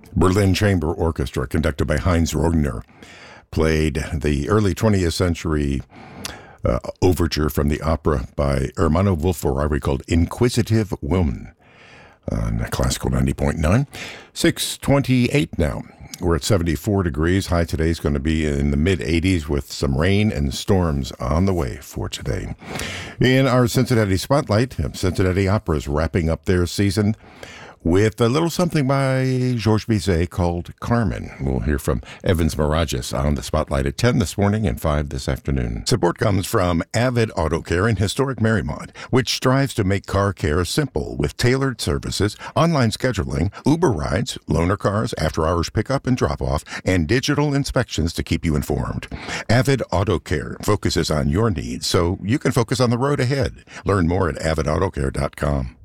Berlin Chamber Orchestra, conducted by Heinz Rogner, played the early 20th century overture from the opera by Ermanno Wolf-Ferrari called Inquisitive Woman on Classical 90.9. 6:28 now. We're at 74 degrees. High today is going to be in the mid-80s with some rain and storms on the way for today. In our Cincinnati Spotlight, Cincinnati Opera is wrapping up their season with a little something by Georges Bizet called Carmen. We'll hear from Evans Mirages on the Spotlight at 10 this morning and 5 this afternoon. Support comes from Avid Auto Care in historic Marymount, which strives to make car care simple with tailored services, online scheduling, Uber rides, loaner cars, after-hours pickup and drop-off, and digital inspections to keep you informed. Avid Auto Care focuses on your needs so you can focus on the road ahead. Learn more at avidautocare.com.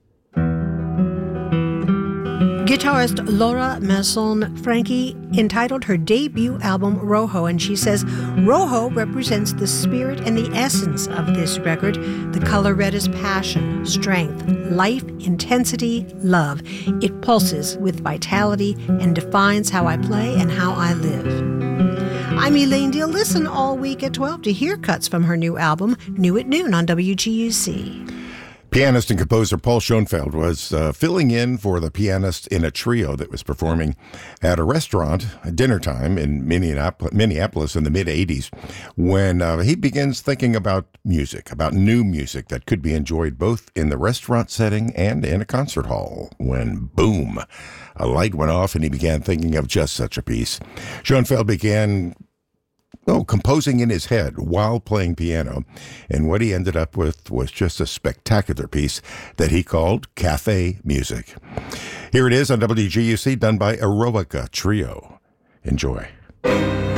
Guitarist Laura Masson-Franchi entitled her debut album Rojo, and she says Rojo represents the spirit and the essence of this record. The color red is passion, strength, life, intensity, love. It pulses with vitality and defines how I play and how I live. I'm Elaine Deal. Listen all week at 12 to hear cuts from her new album, New at Noon on WGUC. Pianist and composer Paul Schoenfeld was filling in for the pianist in a trio that was performing at a restaurant at dinner time in Minneapolis in the mid-'80s when he begins thinking about music, about new music that could be enjoyed both in the restaurant setting and in a concert hall. When, boom, a light went off and he began thinking of just such a piece. Schoenfeld began composing in his head while playing piano, and what he ended up with was just a spectacular piece that he called Cafe Music. Here it is on WGUC, done by Eroica Trio. Enjoy.